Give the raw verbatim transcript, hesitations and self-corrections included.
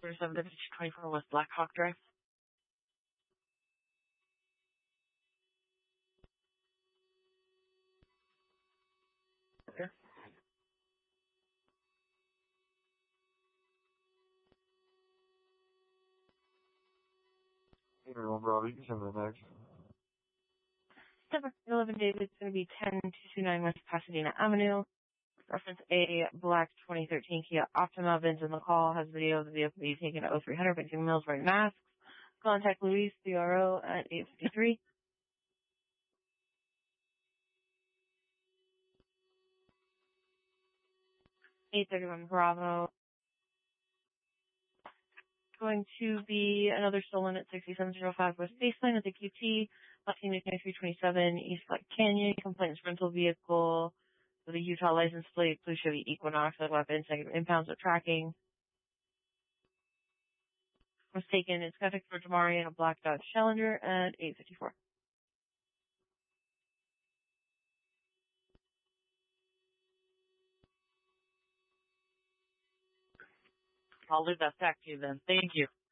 twenty-seven twenty-four West Blackhawk Drive. Okay. Everyone, Bravo, you can send the next. September eleven David, it's going to be ten two twenty-nine West Pasadena Avenue. Reference A, black twenty thirteen Kia Optima. Vince in the call has video of the vehicle being taken at oh three hundred, Benjamin Mills wearing masks. Contact Luis, C R O, at eight fifty-three. eight thirty-one Bravo. Going to be another stolen at sixty-seven oh five West Baseline at the Q T. Locking twenty-three twenty-seven East Black Canyon. Complaints rental vehicle with a Utah license plate. Blue Chevy Equinox with weapons. Negative impounds of tracking. Was taken. It's contact for Jamari and a black Dodge Challenger at eight fifty-four. I'll leave that back to you then. Thank you.